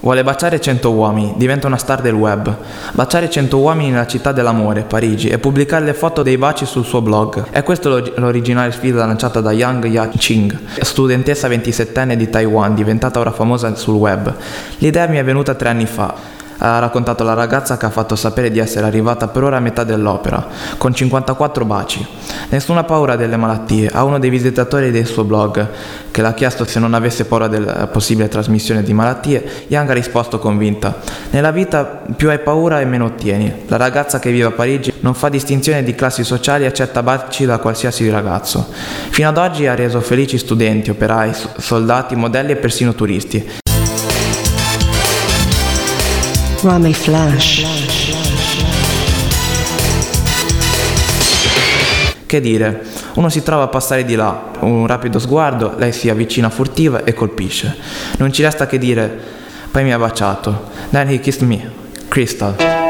Vuole baciare 100 uomini, diventa una star del web. Baciare 100 uomini nella città dell'amore, Parigi, e pubblicare le foto dei baci sul suo blog. È questa l'originale sfida lanciata da Yang Ya-ching, studentessa 27enne di Taiwan, diventata ora famosa sul web. L'idea mi è venuta 3 anni fa. Ha raccontato la ragazza, che ha fatto sapere di essere arrivata per ora a metà dell'opera, con 54 baci. Nessuna paura delle malattie. A uno dei visitatori del suo blog, che l'ha chiesto se non avesse paura della possibile trasmissione di malattie, Yang ha risposto convinta: nella vita più hai paura e meno ottieni. La ragazza, che vive a Parigi, non fa distinzione di classi sociali e accetta baci da qualsiasi ragazzo. Fino ad oggi ha reso felici studenti, operai, soldati, modelli e persino turisti. Rame Flash. Che dire, uno si trova a passare di là, un rapido sguardo, lei si avvicina furtiva e colpisce. Non ci resta che dire: poi mi ha baciato. Then he kissed me. Crystal.